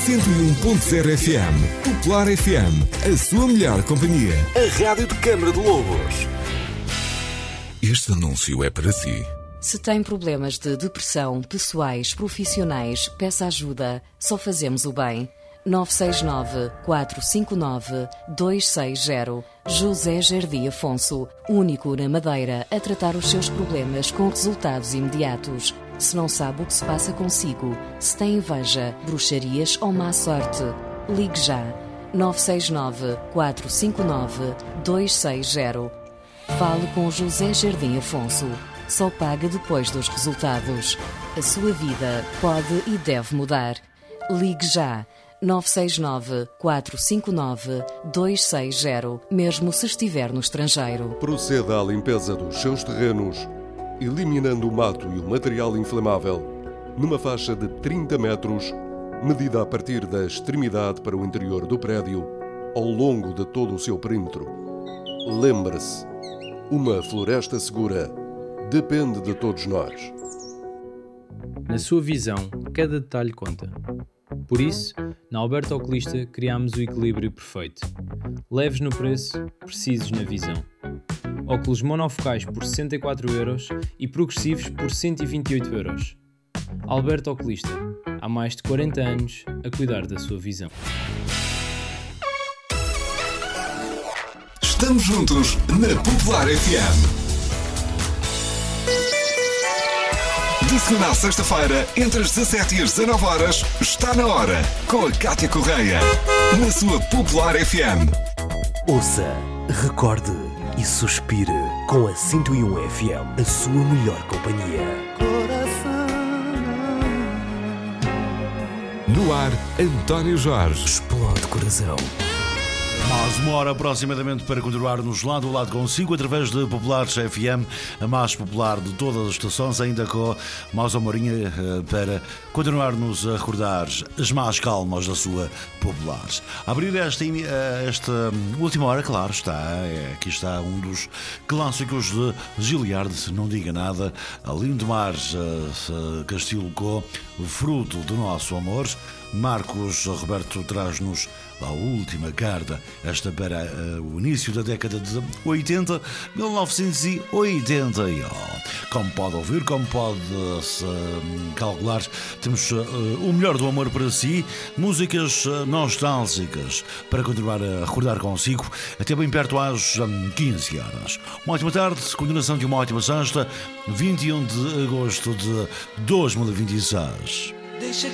101.0 FM. Popular FM. A sua melhor companhia. A rádio de Câmara de Lobos. Este anúncio é para si. Se tem problemas de depressão, pessoais, profissionais, peça ajuda. Só fazemos o bem. 969-459-260. José Jardim Afonso, único na Madeira a tratar os seus problemas com resultados imediatos. Se não sabe o que se passa consigo, se tem inveja, bruxarias ou má sorte, ligue já. 969-459-260. Fale com José Jardim Afonso. Só paga depois dos resultados. A sua vida pode e deve mudar. Ligue já. 969-459-260, mesmo se estiver no estrangeiro. Proceda à limpeza dos seus terrenos, eliminando o mato e o material inflamável, numa faixa de 30 metros, medida a partir da extremidade para o interior do prédio, ao longo de todo o seu perímetro. Lembre-se, uma floresta segura depende de todos nós. Na sua visão, cada detalhe conta. Por isso, na Alberto Oculista criámos o equilíbrio perfeito. Leves no preço, precisos na visão. Óculos monofocais por 64€ e progressivos por 128€. Alberto Oculista, há mais de 40 anos a cuidar da sua visão. Estamos juntos na Popular FM. De segunda à sexta-feira, entre as 17 e as 19 horas, está na hora, com a Cátia Correia, na sua Popular FM. Ouça, recorde e suspire com a 101 FM, a sua melhor companhia. No ar, António Jorge. Explode coração. Mais uma hora aproximadamente para continuarmos lado a lado consigo através de Populares FM, a mais popular de todas as estações, ainda com mais uma horinha para continuar-nos a recordar as mais calmas da sua Populares. A abrir esta última hora, claro, aqui está um dos clássicos de Giliard, se não diga nada, a Lindemar Castilho com Fruto do Nosso Amor. Marcos Roberto traz-nos a última carta, esta para o início da década de 80, 1980. Como pode ouvir, como pode calcular, temos o melhor do amor para si, músicas nostálgicas para continuar a recordar consigo, até bem perto às 15 horas. Uma ótima tarde, continuação de uma ótima sexta, 21 de agosto de 2026. Deixa